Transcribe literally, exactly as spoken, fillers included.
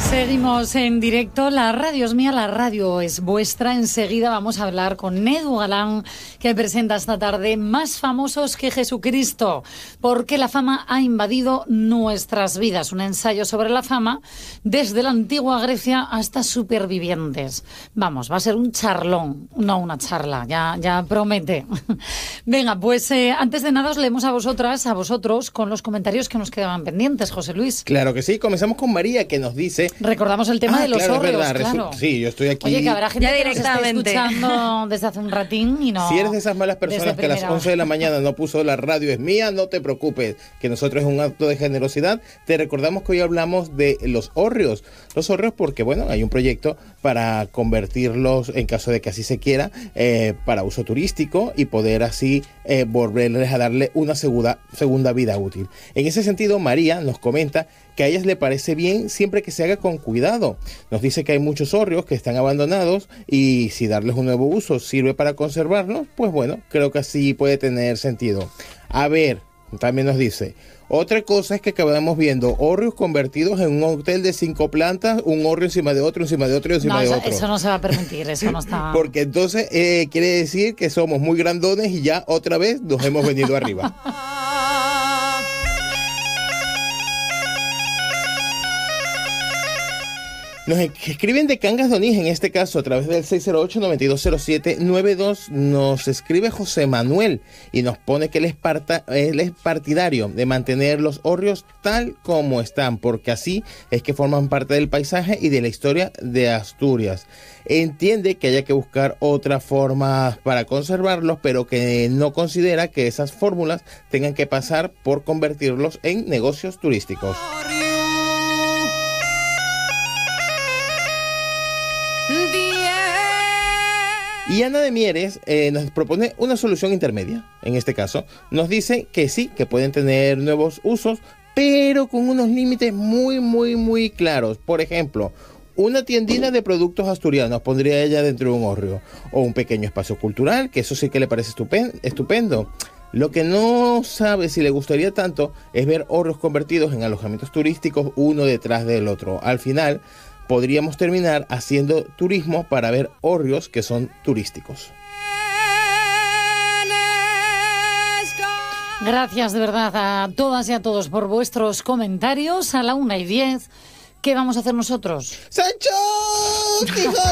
Seguimos en directo, la radio es mía, la radio es vuestra. Enseguida vamos a hablar con Edu Galán, que presenta esta tarde Más famosos que Jesucristo, porque la fama ha invadido nuestras vidas. Un ensayo sobre la fama desde la antigua Grecia hasta supervivientes. Vamos, va a ser un charlón, no una charla, ya, ya promete. Venga, pues eh, antes de nada os leemos a vosotras, a vosotros, con los comentarios que nos quedaban pendientes, José Luis. Claro que sí, comenzamos con María, que nos dice... Recordamos el tema ah, de los claro, hórreos, es verdad. claro. Sí, yo estoy aquí... Oye, que habrá gente ya que nos está escuchando desde hace un ratín y no... Si eres de esas malas personas que a las once de la mañana no puso la radio es mía, no te preocupes, que nosotros es un acto de generosidad. Te recordamos que hoy hablamos de los hórreos. Los hórreos porque, bueno, hay un proyecto para convertirlos, en caso de que así se quiera, eh, para uso turístico y poder así eh, volverles a darle una segunda, segunda vida útil. En ese sentido, María nos comenta que a ellas le parece bien siempre que se haga con cuidado. Nos dice que hay muchos hórreos que están abandonados y si darles un nuevo uso sirve para conservarlos, pues bueno, creo que así puede tener sentido. A ver, también nos dice, otra cosa es que acabamos viendo hórreos convertidos en un hotel de cinco plantas, un hórreo encima de otro, encima de otro y encima no, de eso, otro. Eso no se va a permitir, eso no está... Porque entonces eh, quiere decir que somos muy grandones y ya otra vez nos hemos venido arriba. Nos escriben de Cangas de Onís, en este caso, a través del seis cero ocho, nueve dos cero siete, nueve dos. Nos escribe José Manuel y nos pone que él es, parta, él es partidario de mantener los hórreos tal como están, porque así es que forman parte del paisaje y de la historia de Asturias. Entiende que haya que buscar otras formas para conservarlos, pero que no considera que esas fórmulas tengan que pasar por convertirlos en negocios turísticos. Y Ana de Mieres eh, nos propone una solución intermedia. En este caso, nos dice que sí, que pueden tener nuevos usos, pero con unos límites muy, muy, muy claros. Por ejemplo, una tiendina de productos asturianos pondría ella dentro de un hórreo. O un pequeño espacio cultural, que eso sí que le parece estupendo. Lo que no sabe si le gustaría tanto es ver hórreos convertidos en alojamientos turísticos uno detrás del otro. Al final, podríamos terminar haciendo turismo para ver hórreos que son turísticos. Gracias de verdad a todas y a todos por vuestros comentarios. A la una y diez, ¿qué vamos a hacer nosotros? ¡Sancho!